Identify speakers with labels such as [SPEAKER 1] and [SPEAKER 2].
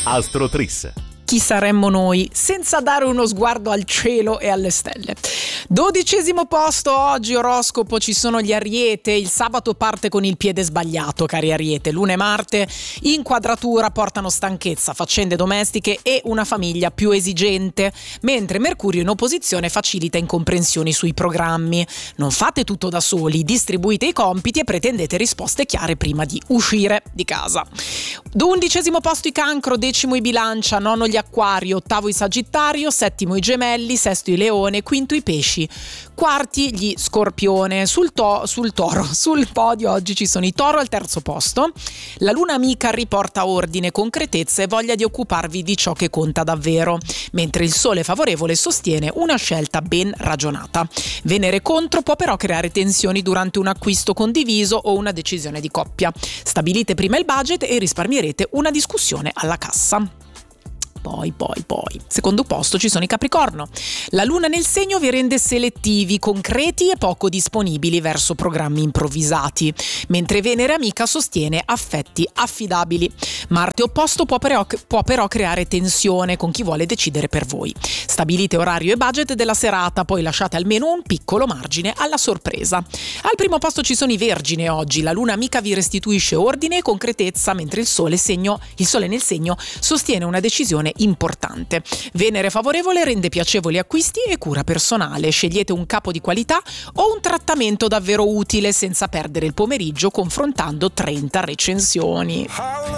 [SPEAKER 1] Astrotris.
[SPEAKER 2] Chi saremmo noi senza dare uno sguardo al cielo e alle stelle? 12° posto oggi, oroscopo, ci sono gli Ariete. Il sabato parte con il piede sbagliato, cari Ariete. Luna e Marte in quadratura portano stanchezza, faccende domestiche e una famiglia più esigente, mentre Mercurio in opposizione facilita incomprensioni sui programmi. Non fate tutto da soli, distribuite i compiti e pretendete risposte chiare prima di uscire di casa. 11° posto i Cancro, 10° i Bilancia, 9° gli Acquario, 8° i Sagittario, 7° i Gemelli, 6° i Leone, 5° i Pesci, 4° gli Scorpione. Sul podio oggi ci sono i Toro al 3° posto. La Luna amica riporta ordine, concretezza e voglia di occuparvi di ciò che conta davvero, mentre il Sole favorevole sostiene una scelta ben ragionata. Venere contro può però creare tensioni durante un acquisto condiviso o una decisione di coppia. Stabilite prima il budget e risparmierete una discussione alla cassa. Poi, secondo posto ci sono i Capricorno. La Luna nel segno vi rende selettivi, concreti e poco disponibili verso programmi improvvisati, mentre Venere amica sostiene affetti affidabili. Marte opposto può però creare tensione con chi vuole decidere per voi. Stabilite orario e budget della serata, poi lasciate almeno un piccolo margine alla sorpresa. Al primo posto ci sono i Vergine oggi. La Luna amica vi restituisce ordine e concretezza, mentre il Sole nel segno sostiene una decisione importante. Venere favorevole rende piacevoli acquisti e cura personale. Scegliete un capo di qualità o un trattamento davvero utile senza perdere il pomeriggio confrontando 30 recensioni.